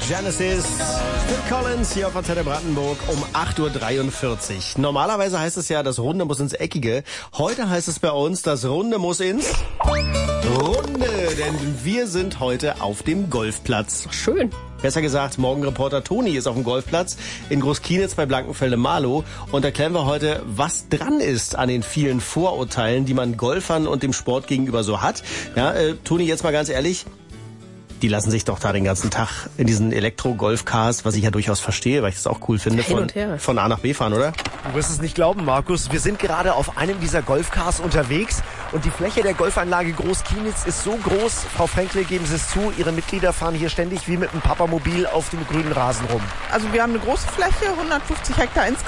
Genesis, Phil Collins hier auf Antenne Brandenburg um 8.43 Uhr. Normalerweise heißt es ja, das Runde muss ins Eckige. Heute heißt es bei uns, das Runde muss ins Runde, denn wir sind heute auf dem Golfplatz. Schön. Besser gesagt, Morgenreporter Toni ist auf dem Golfplatz in Großkienitz bei Blankenfelde-Marlow und erklären wir heute, was dran ist an den vielen Vorurteilen, die man Golfern und dem Sport gegenüber so hat. Ja, Toni, jetzt mal ganz ehrlich, die lassen sich doch da den ganzen Tag in diesen Elektro-Golf-Cars, was ich ja durchaus verstehe, weil ich das auch cool finde, von A nach B fahren, oder? Du wirst es nicht glauben, Markus. Wir sind gerade auf einem dieser Golfcars unterwegs und die Fläche der Golfanlage Großkienitz ist so groß. Frau Fränkle, geben Sie es zu, Ihre Mitglieder fahren hier ständig wie mit einem Papamobil auf dem grünen Rasen rum. Also wir haben eine große Fläche, 150 Hektar insgesamt.